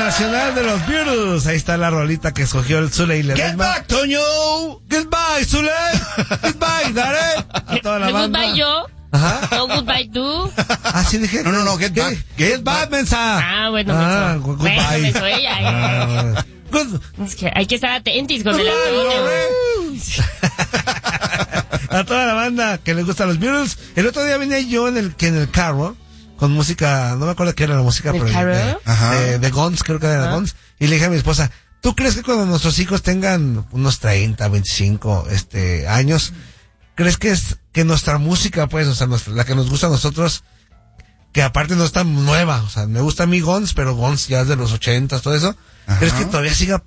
internacional de los Beatles. Ahí está la rolita que escogió el Zule y le Get back, Toño. Goodbye, Zule. Goodbye, dale. A toda la banda. Goodbye yo. Ajá. No, goodbye tú. Ah, sí dije. No, get back. Get back, mensa. Ah, bueno, menso. Goodbye. Bueno, menso, ella. Good. Es que hay que estar atentos con el Antonio. A toda la banda que le gustan los Beatles. El otro día venía yo en el carro con música, no me acuerdo qué era la música, ¿El pero carro? de Guns, creo que era de Guns. Y le dije a mi esposa, ¿tú crees que cuando nuestros hijos tengan unos 30, 25 años, crees que nuestra música, pues, o sea, la que nos gusta a nosotros, que aparte no es tan nueva, o sea, me gusta a mí Guns, pero Guns ya es de los 80, todo eso, ¿crees que todavía siga,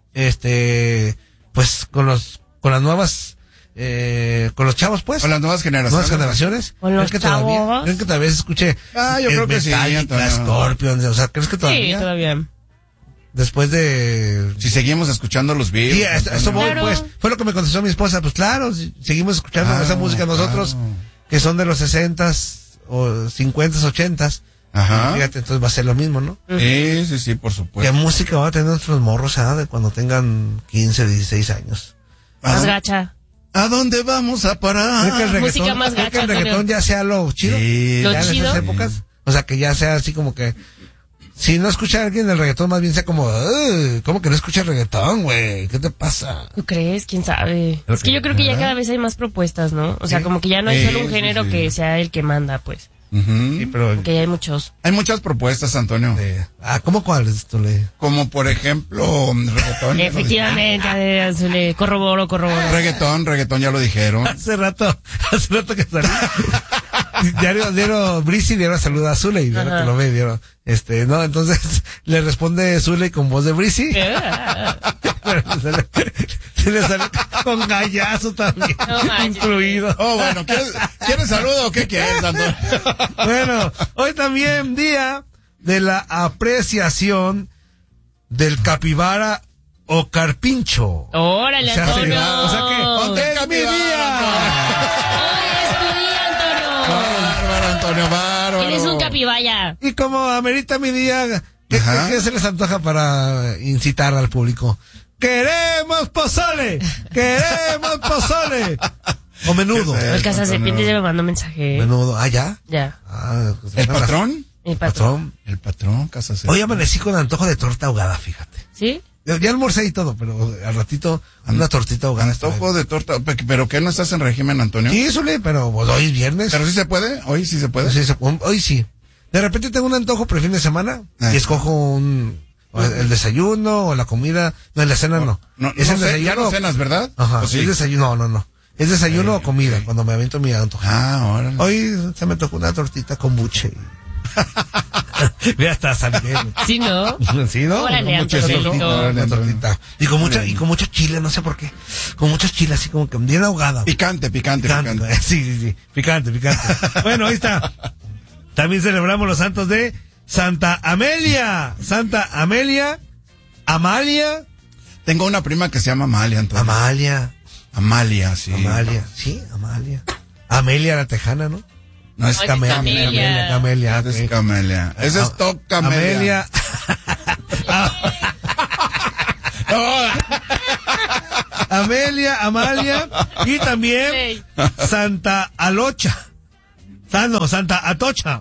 pues, con las nuevas, con los chavos, pues? Con las nuevas generaciones. Con los chavos. ¿Crees que todavía se escuche? Yo creo que sí. Scorpions, o sea, ¿crees que todavía? Sí, todavía. Después de... Si seguimos escuchando los Beatles. Sí, eso voy, claro. pues. Fue lo que me contestó mi esposa. Pues claro, seguimos escuchando esa música nosotros, que son de los 60s o 50s, 80s. Ajá. Fíjate, entonces va a ser lo mismo, ¿no? Sí, por supuesto. ¿Qué música van a tener nuestros morros de cuando tengan 15, 16 años? Más gacha. ¿A dónde vamos a parar? ¿Cree que el música más ¿cree que el gacha, reggaetón ya sea lo chido? Sí. Lo ¿Ya en chido? esas épocas? O sea, que ya sea así como que... Si no escucha a alguien el reggaetón, más bien sea como... ¿Cómo que no escucha el reggaetón, güey? ¿Qué te pasa? ¿Tú crees? ¿Quién sabe? Es que yo creo que ya cada vez hay más propuestas, ¿no? O sea, como que ya no hay solo un género que sea el que manda, pues. Sí, pero... Que ya hay muchos. Hay muchas propuestas, Antonio. ¿Cómo cuáles? Como por ejemplo, reggaetón. Efectivamente, corroboro. Reggaetón, ya lo dijeron. Hace rato que salí. diario Brisi dieron saluda a Zule y que lo ve, dieron, no, entonces le responde Zule con voz de Brisi. se le sale con gallazo también, incluido. Bueno, ¿quieres saludo o qué quieres, Antonio? Bueno, hoy también día de la apreciación del capibara o carpincho. ¡Órale, Antonio! O sea que, es mi día. Bárbaro. Eres un capibaya. Y como amerita mi día, ¿qué se les antoja para incitar al público? ¡Queremos pozole! ¡Queremos pozole! O menudo. El Cazaserpientes ya me mandó mensaje. Menudo. ¿Ya? Ya. Pues, ¿El patrón? El patrón. El patrón, Cazaserpientes. Hoy amanecí con antojo de torta ahogada, fíjate. ¿Sí? Ya almorcé y todo, pero al ratito una tortita ahogada. Antojo de torta. ¿Pero qué no estás en régimen, Antonio? Sí, Zule, pero pues, hoy es viernes. ¿Pero sí se puede? ¿Hoy sí se puede? Sí, hoy sí. De repente tengo un antojo por el fin de semana y escojo el desayuno o la comida. No, en la cena no. Es el desayuno. Ya no cenas, ¿verdad? Ajá. ¿O sí? Es desayuno, no. Es desayuno o comida, cuando me avento mi antojo. Órale. Hoy se me tocó una tortita con buche. Mira, hasta salí. ¿Sí, no? ¿Sí, no? Órale, Antonio. Una tortita. Y con mucho chile, no sé por qué. Con mucho chile, así como que bien ahogada. Picante. Sí. Picante. Bueno, ahí está. También celebramos los santos de Santa Amelia. Amalia. Tengo una prima que se llama Amalia, Antonio. Amalia, sí. Amalia. Amelia la Tejana, ¿no? No, es Camelia. Camelia. Es Camelia. Ese es Top Camelia. Amalia. Y también Santa Alocha. Santa Atocha.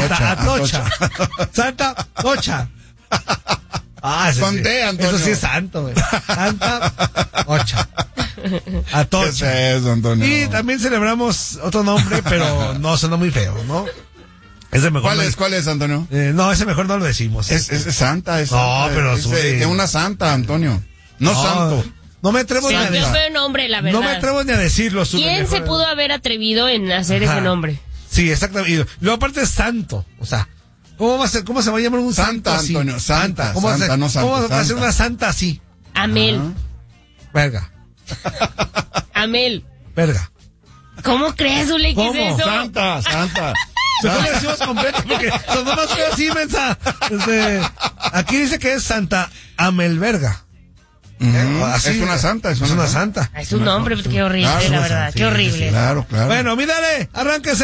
Santa Ocha. Conté, Antonio. Eso sí es santo, güey. Santa Ocha. Atocha. ¿Qué es eso, Antonio? Y también celebramos otro nombre, pero no, suena muy feo, ¿no? Ese mejor. ¿Cuál es, Antonio? No, ese mejor no lo decimos. Es santa, es No, santa. pero es una santa, Antonio. No santo. No me atrevo ni a Yo decirlo. feo nombre, la verdad. No me atrevo ni a decirlo. ¿Quién se pudo haber atrevido en hacer ese nombre? Sí, exactamente. Y luego aparte es santo. O sea, ¿cómo se va a llamar un santo así? Antonio, santa. ¿Cómo va a ser una santa así? Amel. Verga. Amel. Verga. ¿Cómo crees, Ule? ¿Qué es eso? Santa. ¿Cómo le decimos completo? Porque sonó más feo así, mensa. Aquí dice que es Santa Amelverga. Es una santa. Es una santa. Es un nombre, qué horrible, Claro, la verdad. sí, qué horrible. Claro. Bueno, mírale, arránquese.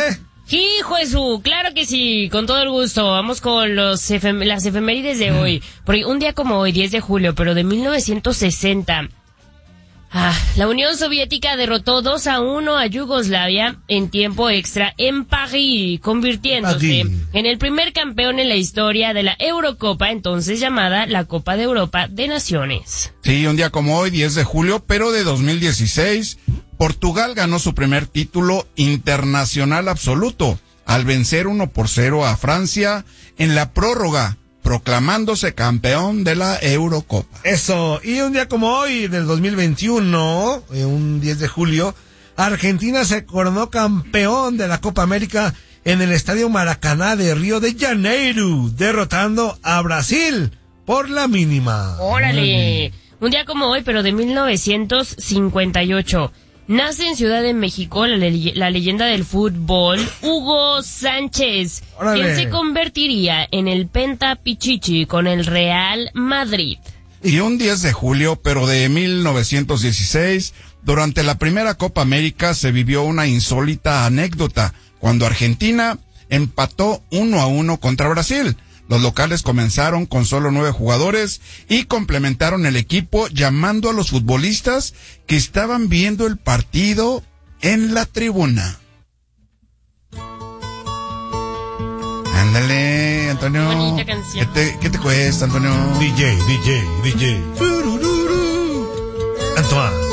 Hijo Jesús, claro que sí, con todo el gusto. Vamos con las efemérides de hoy. Porque un día como hoy, 10 de julio, pero de 1960... la Unión Soviética derrotó 2-1 a Yugoslavia en tiempo extra en París, convirtiéndose en el primer campeón en la historia de la Eurocopa, entonces llamada la Copa de Europa de Naciones. Sí, un día como hoy, 10 de julio, pero de 2016, Portugal ganó su primer título internacional absoluto al vencer 1-0 a Francia en la prórroga, proclamándose campeón de la Eurocopa. Eso, y un día como hoy, del 2021, un 10 de julio, Argentina se coronó campeón de la Copa América en el Estadio Maracaná de Río de Janeiro, derrotando a Brasil por la mínima. ¡Órale! Un día como hoy, pero de 1958... nace en Ciudad de México la leyenda del fútbol, Hugo Sánchez, quien se convertiría en el Pentapichichi con el Real Madrid. Y un 10 de julio, pero de 1916, durante la primera Copa América se vivió una insólita anécdota, cuando Argentina empató 1-1 contra Brasil. Los locales comenzaron con solo 9 jugadores y complementaron el equipo llamando a los futbolistas que estaban viendo el partido en la tribuna. Ándale, Antonio. Bonita canción. ¿Qué te cuesta, Antonio? DJ. Antoine.